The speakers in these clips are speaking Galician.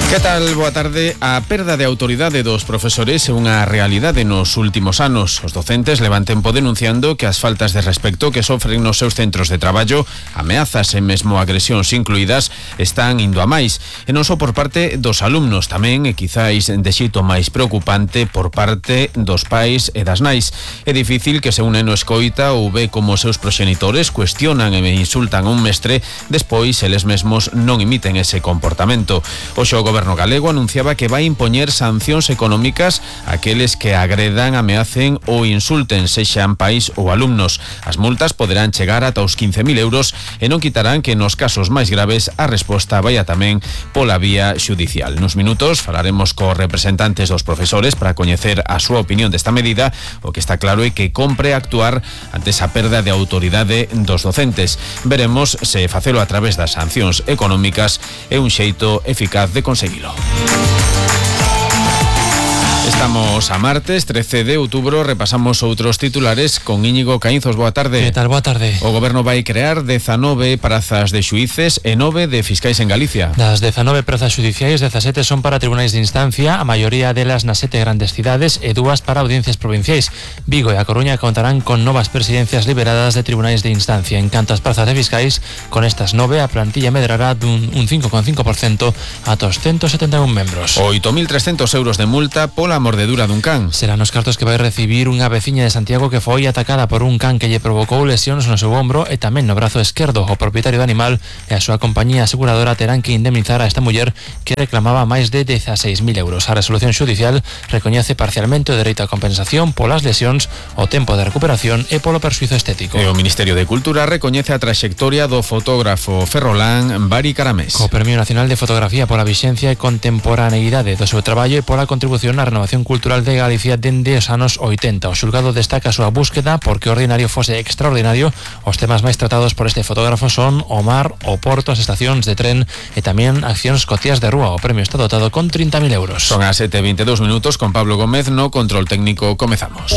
Que tal? Boa tarde. A perda de autoridade dos profesores é unha realidade nos últimos anos. Os docentes levan tempo denunciando que as faltas de respecto que sofren nos seus centros de traballo, ameazas e mesmo agresións incluídas, están indo a máis. E non só por parte dos alumnos, tamén, e quizáis de xeito máis preocupante, por parte dos pais e das nais. É difícil que se un neno escoita ou ve como os seus proxenitores cuestionan e insultan a un mestre, despois eles mesmos non imiten ese comportamento. Hoxe o Goberno galego anunciaba que vai impoñer sancións económicas àqueles que agredan, ameacen ou insulten, sexan pais ou alumnos. As multas poderán chegar ata os 15.000 euros e non quitarán que nos casos máis graves a resposta vaya tamén pola vía xudicial. Nos minutos falaremos cos representantes dos profesores para coñecer a súa opinión desta medida. O que está claro é que compre actuar ante esa perda de autoridade dos docentes. Veremos se facelo a través das sancións económicas é un xeito eficaz de conseguilo. Estamos a martes, 13 de outubro, repasamos outros titulares con Íñigo Caínzos. Boa tarde. Que tal? Boa tarde. O Goberno vai crear 19 prazas de xuíces e 9 de fiscais en Galicia. Das 19 prazas xudiciais, 17 son para tribunais de instancia, a maioría delas nas 7 grandes cidades e 2 para audiencias provinciais. Vigo e A Coruña contarán con novas presidencias liberadas de tribunais de instancia. En canto ás prazas de fiscais, con estas 9 a plantilla medrará dun 5,5% ata os 171 membros. 8.300 euros de multa pola mordedura dun can. Serán os cartos que vai recibir unha veciña de Santiago que foi atacada por un can que lle provocou lesións no seu ombro e tamén no brazo esquerdo. O propietario do animal e a súa compañía aseguradora terán que indemnizar a esta muller que reclamaba máis de 16.000 euros. A resolución xudicial recoñece parcialmente o dereito a compensación polas lesións, o tempo de recuperación e polo perxuízo estético. E o Ministerio de Cultura recoñece a traxectoria do fotógrafo ferrolán Bari Caramés. Co Premio Nacional de Fotografía pola vixencia e contemporaneidade do seu traballo e pola contribución á renovación cultural de Galicia dende os anos 80. O xulgado destaca a súa búsqueda porque o ordinario fose extraordinario. Os temas máis tratados por este fotógrafo son o mar, o porto, as estacións de tren e tamén accións cotiás de rúa. O premio está dotado con 30.000 euros. Son as 7:22 minutos con Pablo Gómez no control técnico. Comezamos.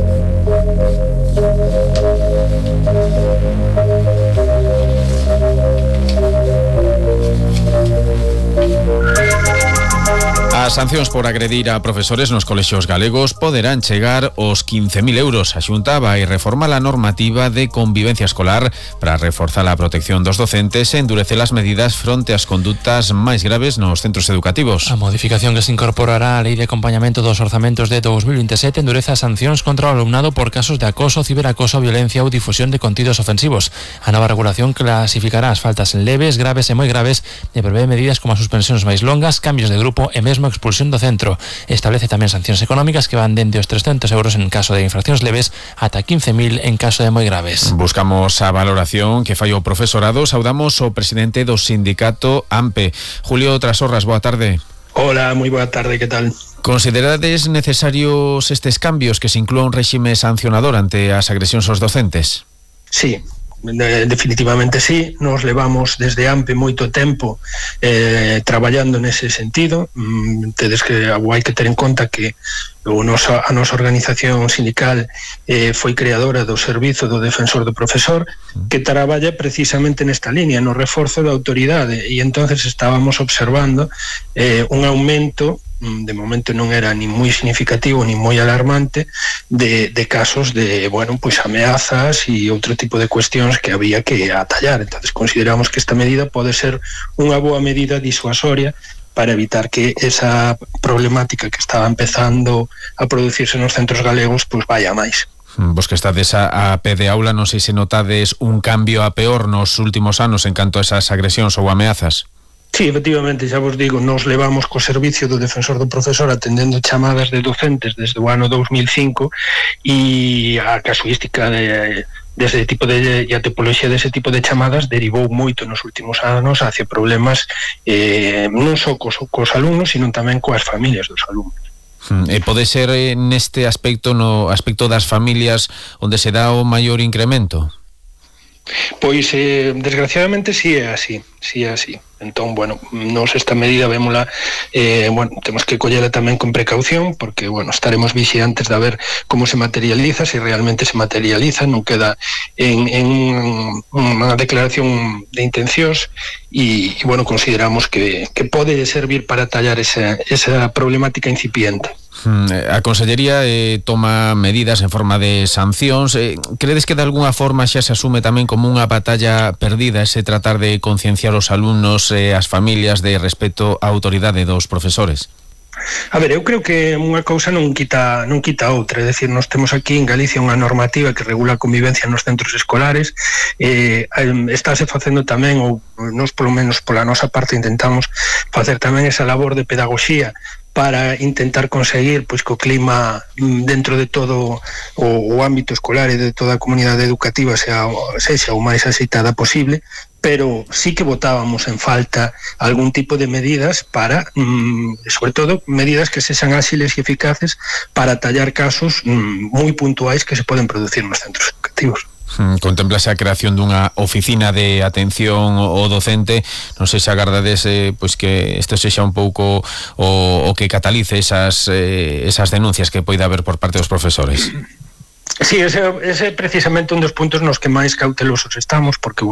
As sancións por agredir a profesores nos colexios galegos poderán chegar aos 15.000 euros. A Xunta vai reformar a normativa de convivencia escolar para reforzar a protección dos docentes e endurecer as medidas fronte ás condutas máis graves nos centros educativos. A modificación que se incorporará á Lei de Acompañamento dos Orzamentos de 2027 endurece as sancións contra o alumnado por casos de acoso, ciberacoso, violencia ou difusión de contidos ofensivos. A nova regulación clasificará as faltas en leves, graves e moi graves e prevé medidas como as suspensións máis longas, cambios de grupo e mesmo expulsión do centro. Establece tamén sancións económicas que van dende os 300 euros en caso de infraccións leves ata 15.000 en caso de moi graves. Buscamos a valoración que fai o profesorado. Saudamos o presidente do sindicato AMPE, Julio Trasorras. Boa tarde. Hola, moi boa tarde, que tal? Considerades necesarios estes cambios que se inclúa un réxime sancionador ante as agresións aos docentes? Sí, definitivamente sí. Nos levamos desde AMPE moito tempo traballando nese sentido. Tedes que hai que ter en conta que a nosa organización sindical foi creadora do Servizo do Defensor do Profesor, que traballa precisamente nesta línea, no reforzo da autoridade, e entonces estábamos observando un aumento, de momento non era ni moi significativo ni moi alarmante, de casos de, ameazas e outro tipo de cuestións que había que atallar. Entonces consideramos que esta medida pode ser unha boa medida disuasoria para evitar que esa problemática que estaba empezando a producirse nos centros galegos vaya máis. Vos que estades a pé de aula, non sei se notades un cambio a peor nos últimos anos en canto a esas agresións ou ameazas. Sí, efectivamente, xa vos digo, nos levamos co servicio do Defensor do Profesor atendendo chamadas de docentes desde o ano 2005 e a casuística dese tipo de a tipoloxía dese tipo de chamadas derivou moito nos últimos anos hacia problemas non só cos alumnos, sino tamén coas familias dos alumnos. E pode ser neste aspecto, no aspecto das familias, onde se dá o maior incremento? Pois, desgraciadamente, sí é así. Entón, bueno, nos esta medida vémola, temos que collela tamén con precaución, porque, estaremos vixiantes de ver como se materializa, se realmente se materializa, non queda en unha declaración de intencións, e consideramos que pode servir para tallar esa problemática incipiente. A Consellería toma medidas en forma de sancións. Credes que de alguna forma xa se asume tamén como unha batalla perdida ese tratar de concienciar os alumnos e as familias de respecto á autoridade dos profesores? A ver, eu creo que unha cousa non quita outra, é dicir, nós temos aquí en Galicia unha normativa que regula a convivencia nos centros escolares, estáse facendo tamén, ou nós polo menos pola nosa parte intentamos facer tamén esa labor de pedagogía para intentar conseguir pois que o clima dentro de todo o ámbito escolar e de toda a comunidade educativa sexa o máis axeitada posible, pero sí que botábamos en falta algún tipo de medidas para, sobre todo, medidas que sexan áxiles e eficaces para tallar casos moi puntuais que se poden producir nos centros educativos. Contemplase a creación dunha oficina de atención ao docente. Non sei se agardades pois que isto sexa un pouco o que catalice esas denuncias que poida haber por parte dos profesores. Sí, ese é precisamente un dos puntos nos que máis cautelosos estamos, porque,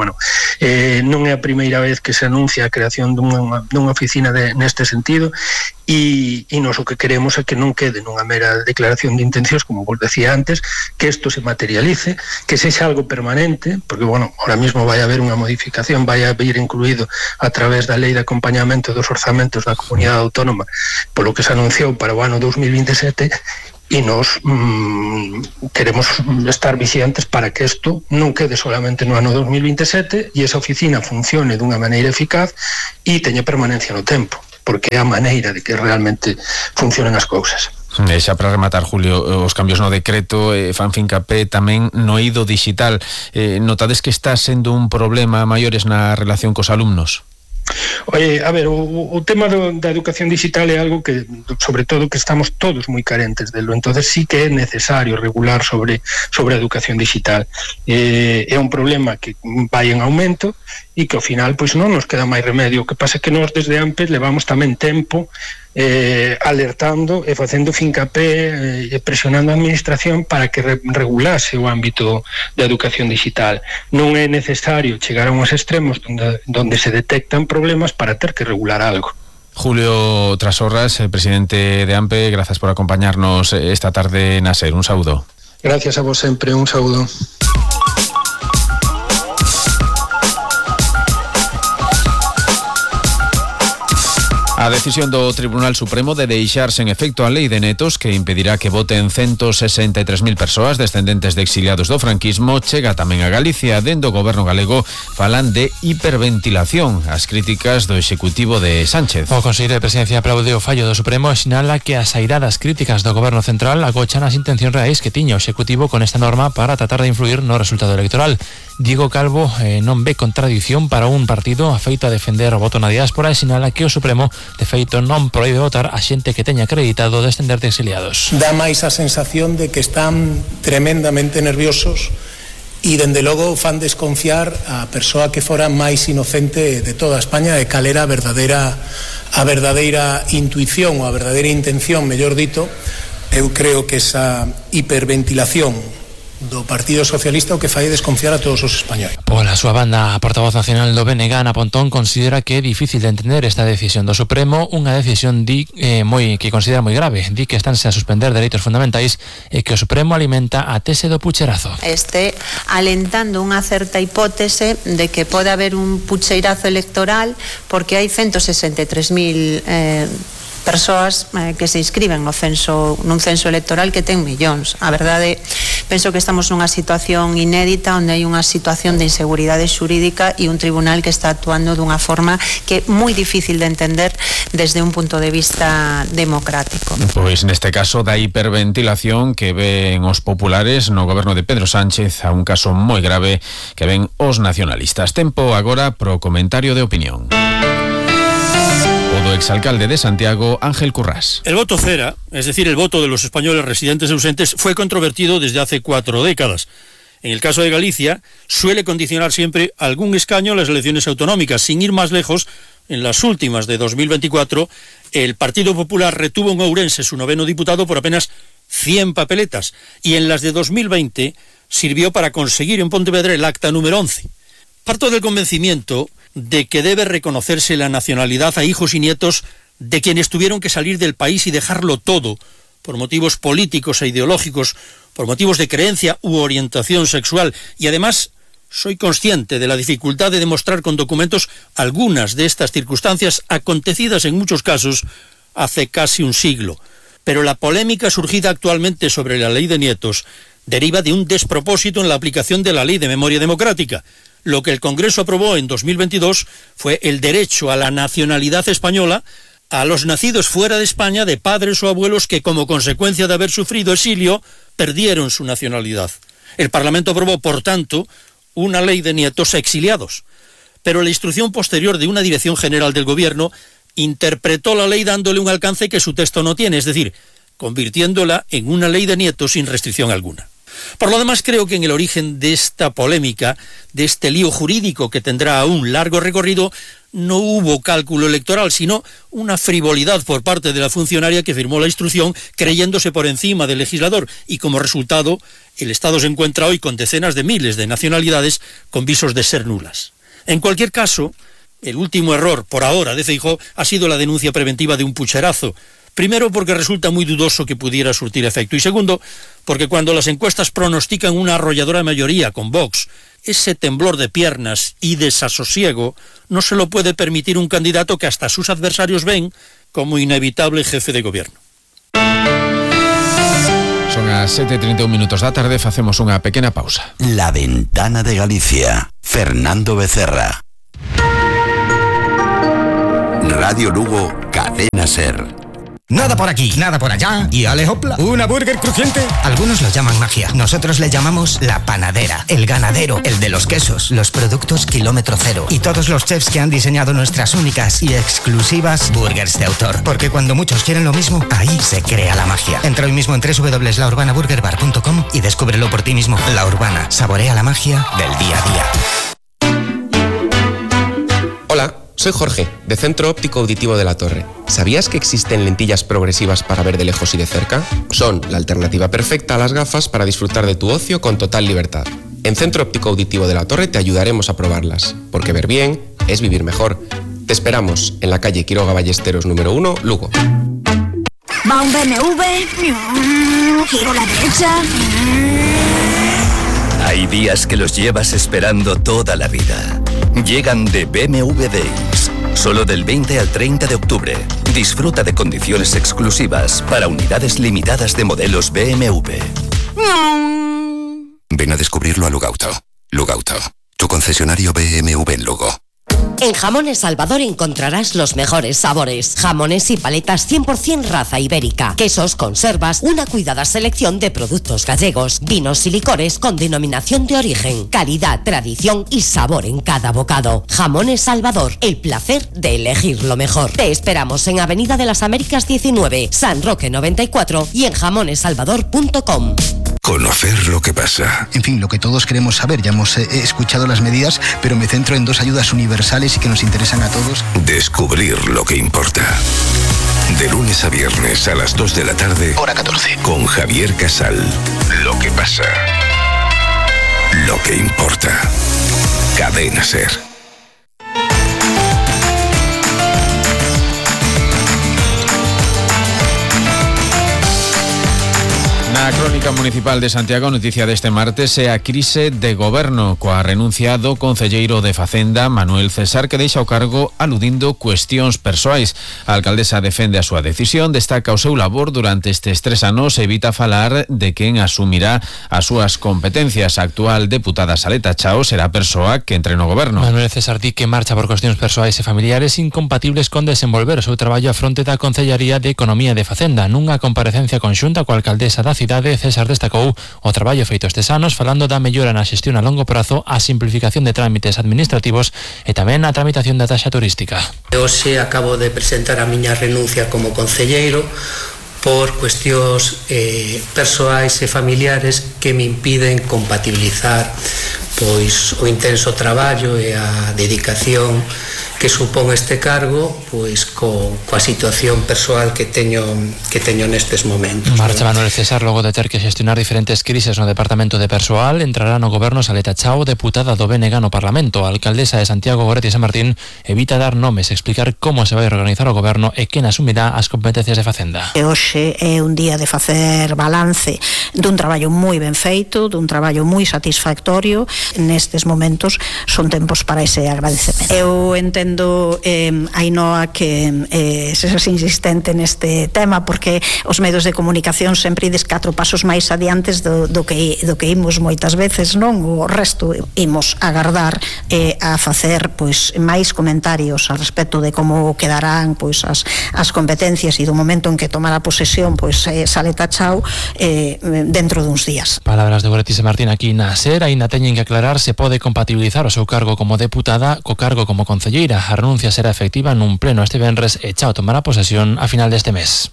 non é a primeira vez que se anuncia a creación dunha oficina neste sentido, e nos o que queremos é que non quede nunha mera declaración de intencións, como vos decía antes, que isto se materialice, que sexa algo permanente, porque, ahora mismo vai haber unha modificación, vai a vir incluído a través da Lei de Acompañamento dos Orzamentos da Comunidade Autónoma, polo que se anunciou para o ano 2027, e nós queremos estar vixiantes para que isto non quede solamente no ano 2027 e esa oficina funcione dunha maneira eficaz e teña permanencia no tempo, porque é a maneira de que realmente funcionen as cousas. Xa para rematar, Julio, os cambios no decreto fan fincapé tamén no eido digital. Notades que está sendo un problema maiores na relación cos alumnos? A ver, o tema da educación digital é algo que, sobre todo, que estamos todos moi carentes delo, entonces sí que é necesario regular sobre a educación digital. É un problema que vai en aumento e que ao final pois non nos queda máis remedio. O que pasa é que nós desde AMPE levamos tamén tempo alertando e facendo fincapé e presionando a administración para que regulase o ámbito da educación digital. Non é necesario chegar a uns extremos donde se detectan problemas para ter que regular algo. Julio Trasorras, presidente de AMPE, grazas por acompañarnos esta tarde na SER. Un saúdo. Gracias a vos sempre, un saúdo. A decisión do Tribunal Supremo de deixar sen efecto a lei de netos que impedirá que voten 163.000 persoas descendentes de exiliados do franquismo chega tamén a Galicia. Dende o goberno galego falan de hiperventilación as críticas do Executivo de Sánchez. O Conselleiro de Presidencia aplaude o fallo do Supremo e sinala que as airadas críticas do goberno central agochan as intencións reais que tiña o Executivo con esta norma para tratar de influir no resultado electoral. Diego Calvo non ve contradición para un partido afeito a defender o voto na diáspora e sinala que o Supremo de feito non proíbe votar a xente que teña acreditado descender de exiliados. Dá máis a sensación de que están tremendamente nerviosos e dende logo fan desconfiar a persoa que fora máis inocente de toda España e cal era a verdadeira intuición ou a verdadeira intención, mellor dito. Eu creo que esa hiperventilación do Partido Socialista o que fai desconfiar a todos os españoles. Pola súa banda, a portavoz nacional do BNG, Ana Pontón, considera que é difícil de entender esta decisión do Supremo, unha decisión que considera moi grave. Di que estánse a suspender dereitos fundamentais e que o Supremo alimenta a tese do pucherazo. Este alentando unha certa hipótese de que pode haber un pucheirazo electoral porque hai 163.000 persoas que se inscriben nun censo electoral que ten millóns. A verdade, penso que estamos nunha situación inédita onde hai unha situación de inseguridade xurídica e un tribunal que está actuando dunha forma que é moi difícil de entender desde un punto de vista democrático. Pois neste caso da hiperventilación que ven os populares no goberno de Pedro Sánchez a un caso moi grave que ven os nacionalistas. Tempo agora pro comentario de opinión. O do exalcalde de Santiago, Ángel Currás. El voto cera, es decir, el voto de los españoles residentes ausentes, fue controvertido desde hace 4 décadas. en el caso de Galicia, suele condicionar siempre algún escaño a las elecciones autonómicas. Sin ir más lejos, en las últimas de 2024, el Partido Popular retuvo en Ourense su 9º diputado por apenas 100 papeletas, y en las de 2020 sirvió para conseguir en Pontevedra el acta número 11. Parto del convencimiento de que debe reconocerse la nacionalidad a hijos y nietos de quienes tuvieron que salir del país y dejarlo todo, por motivos políticos e ideológicos, por motivos de creencia u orientación sexual, y además soy consciente de la dificultad de demostrar con documentos algunas de estas circunstancias acontecidas en muchos casos hace casi un siglo. Pero la polémica surgida actualmente sobre la ley de nietos deriva de un despropósito en la aplicación de la Ley de Memoria Democrática. Lo que el Congreso aprobó en 2022 fue el derecho a la nacionalidad española a los nacidos fuera de España de padres o abuelos que, como consecuencia de haber sufrido exilio, perdieron su nacionalidad. El Parlamento aprobó, por tanto, una ley de nietos exiliados. Pero la instrucción posterior de una dirección general del Gobierno interpretó la ley dándole un alcance que su texto no tiene, es decir, convirtiéndola en una ley de nietos sin restricción alguna. Por lo demás, creo que en el origen de esta polémica, de este lío jurídico que tendrá aún largo recorrido, no hubo cálculo electoral, sino una frivolidad por parte de la funcionaria que firmó la instrucción creyéndose por encima del legislador, y como resultado, el Estado se encuentra hoy con decenas de miles de nacionalidades con visos de ser nulas. En cualquier caso, el último error, por ahora, de Feijóo ha sido la denuncia preventiva de un pucherazo. Primero, porque resulta muy dudoso que pudiera surtir efecto, y segundo, porque cuando las encuestas pronostican una arrolladora mayoría con Vox, ese temblor de piernas y desasosiego no se lo puede permitir un candidato que hasta sus adversarios ven como inevitable jefe de gobierno. Son as 7:31 da tarde, facemos unha pequena pausa. La Ventana de Galicia, Fernando Becerra. Radio Lugo, Cadena Ser. Nada por aquí, nada por allá, y alejopla, una burger crujiente. Algunos lo llaman magia, nosotros le llamamos la panadera, el ganadero, el de los quesos, los productos kilómetro cero y todos los chefs que han diseñado nuestras únicas y exclusivas burgers de autor. Porque cuando muchos quieren lo mismo, ahí se crea la magia. Entra hoy mismo en www.laurbanaburgerbar.com y descúbrelo por ti mismo. La Urbana, saborea la magia del día a día. Hola, soy Jorge, de Centro Óptico Auditivo de la Torre. ¿Sabías que existen lentillas progresivas para ver de lejos y de cerca? Son la alternativa perfecta a las gafas para disfrutar de tu ocio con total libertad. En Centro Óptico Auditivo de la Torre te ayudaremos a probarlas, porque ver bien es vivir mejor. Te esperamos en la calle Quiroga Ballesteros número 1, Lugo. Va un BMW, giro a la derecha. Hay días que los llevas esperando toda la vida. Llegan de BMW Days. Solo del 20 al 30 de octubre. Disfruta de condiciones exclusivas para unidades limitadas de modelos BMW. Ven a descubrirlo a Lugauto. Lugauto, tu concesionario BMW en Lugo. En Jamones Salvador encontrarás los mejores sabores. Jamones y paletas 100% raza ibérica. Quesos, conservas, una cuidada selección de productos gallegos. Vinos y licores con denominación de origen. Calidad, tradición y sabor en cada bocado. Jamones Salvador, el placer de elegir lo mejor. Te esperamos en Avenida de las Américas 19, San Roque 94 y en jamonesalvador.com. Conocer lo que pasa. En fin, lo que todos queremos saber. Ya hemos escuchado las medidas, pero me centro en dos ayudas universales y que nos interesan a todos. Descubrir lo que importa. De lunes a viernes a las 2 de la tarde. Hora 14. Con Javier Casal. Lo que pasa. Lo que importa. Cadena Ser. Na crónica municipal de Santiago, noticia deste martes é a crise de goberno coa renuncia do concelleiro de Facenda, Manuel César, que deixa o cargo aludindo cuestións persoais. A alcaldesa defende a súa decisión, destaca o seu labor durante estes 3 anos e evita falar de quen asumirá as súas competencias. A actual deputada Saleta Chao será a persoa que entre no goberno. Manuel César di que marcha por cuestións persoais e familiares incompatibles con desenvolver o seu traballo a fronte da Concellaría de Economía de Facenda. Nunha comparecencia conxunta coa alcaldesa da cidade, César destacou o traballo feito estes anos falando da mellora na xestión a longo prazo, a simplificación de trámites administrativos e tamén a tramitación da taxa turística. Hoxe acabo de presentar a miña renuncia como concelleiro por cuestións persoais e familiares que me impiden compatibilizar pois o intenso traballo e a dedicación que supón este cargo pois coa situación persoal que teño nestes momentos. Marcha Manuel César logo de ter que xestionar diferentes crises no Departamento de Persoal. Entrará no goberno Saleta Chao, deputada do BNG no Parlamento. A alcaldesa de Santiago, Goretti San Martín, evita dar nomes e explicar como se vai organizar o goberno e quen asumirá as competencias de Facenda. Hoxe é un día de facer balance dun traballo moi ben feito, dun traballo moi satisfactorio. Nestes momentos son tempos para ese agradecemento. Eu entendo Ainhoa que seas insistente neste tema, porque os medios de comunicación sempre ides 4 pasos máis adiantes do que imos moitas veces, non? O resto imos agardar a facer pois máis comentarios al respecto de como quedarán pois as competencias e do momento en que tomará posesión pois Saleta Chao dentro duns días. Palabras de Goretti San Martín aquí na SER. Aínda teñen que aclarar se pode compatibilizar o seu cargo como deputada co cargo como concelleira. A renuncia será efectiva nun pleno este venres e Chao tomará posesión a final deste mes.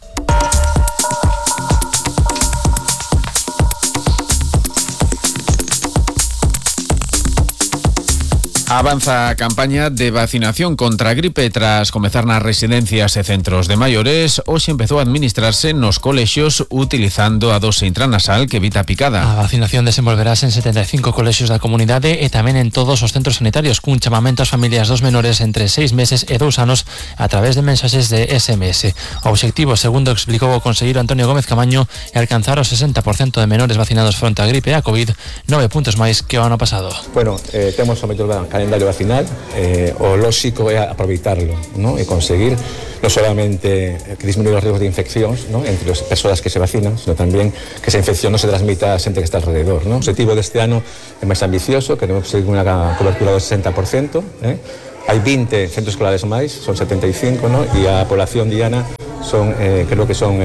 Avanza a campaña de vacinación contra a gripe tras comezar nas residencias e centros de maiores. Hoxe empezou a administrarse nos colexios utilizando a dose intranasal que evita a picada. A vacinación desenvolverase en 75 colexios da comunidade e tamén en todos os centros sanitarios, cun chamamento ás familias dos menores entre 6 meses e 2 anos a través de mensaxes de SMS. O obxectivo, segundo explicou o conselleiro Antonio Gómez Camaño, é alcanzar o 60% de menores vacinados fronte a gripe e a COVID, 9 puntos máis que o ano pasado. Bueno, temos o mellor calendario vacinal, o lóxico é aproveitarlo, ¿no? E conseguir non solamente que disminuir os riesgos de infeccións, ¿no? Entre as persoas que se vacinan, sino tamén que esa infección non se transmita a xente que está alrededor, ¿no? O objetivo deste ano é máis ambicioso, queremos conseguir unha cobertura do 60%, hai 20 centros escolares máis, son 75, ¿no? E a población diana son, creo que son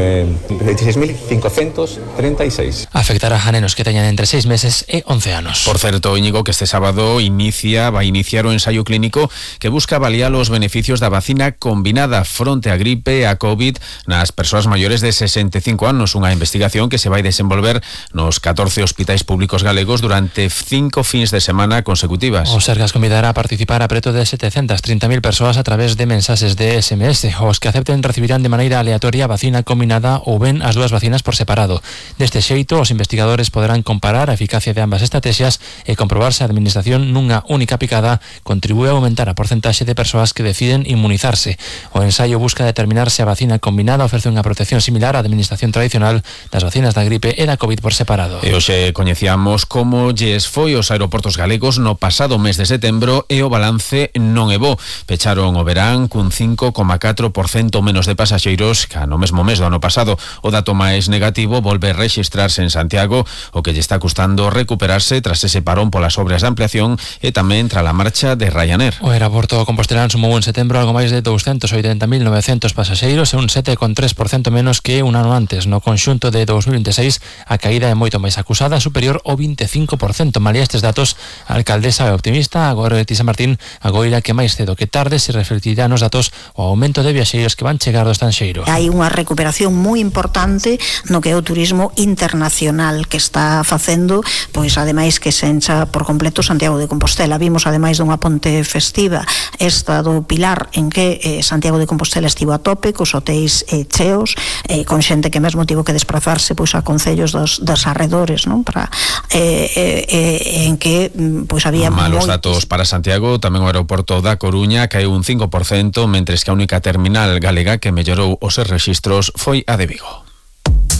26.536. Afectará a nenos que teñan entre 6 meses e 11 anos. Por certo, Íñigo, que este sábado va a iniciar o ensaio clínico que busca avaliar os beneficios da vacina combinada fronte a gripe e a COVID nas persoas maiores de 65 anos, unha investigación que se vai desenvolver nos 14 hospitais públicos galegos durante 5 fins de semana consecutivas. O Sergas convidará a participar a preto de 730.000 persoas a través de mensaxes de SMS. Os que acepten recibirán de maneira aleatoria a vacina combinada ou ben as dúas vacinas por separado. Deste xeito, os investigadores poderán comparar a eficacia de ambas estrategias e comprobar se a administración nunha única picada contribúe a aumentar a porcentaxe de persoas que deciden inmunizarse. O ensaio busca determinar se a vacina combinada ofrece unha protección similar á administración tradicional das vacinas da gripe e da COVID por separado. E hoxe coñecíamos como lles foi os aeroportos galegos no pasado mes de setembro e o balance non é bo. Pecharon o verán cun 5,4% menos de pasaxeiros que no mesmo mes do ano pasado. O dato máis negativo volve a rexistrarse en Santiago, o que lle está custando recuperarse tras ese parón polas obras de ampliación e tamén tras a marcha de Ryanair. O aeroporto compostelán sumou en setembro algo máis de 280.900 pasaxeiros e un 7,3% menos que un ano antes. No conxunto de 2026 a caída é moito máis acusada, superior ao 25%. Malia estes datos, a alcaldesa é optimista. Agora Goretti San Martín agoira que máis cedo que tarde se reflectirá nos datos o aumento de viaxeiros que van chegar do estranxeiro. Hai unha recuperación moi importante no que é o turismo internacional que está facendo, pois ademais que se encha por completo Santiago de Compostela. Vimos ademais dunha ponte festiva esta do Pilar en que Santiago de Compostela estivo a tope, cos hotéis cheos, con xente que mesmo tivo que desplazarse pois a concellos dos arredores, non? Para en que pois había malos datos para Santiago. Tamén o aeroporto da Coruña caeu un 5%, mentres que a única terminal galega que mellorou os rexistros foi a de Vigo.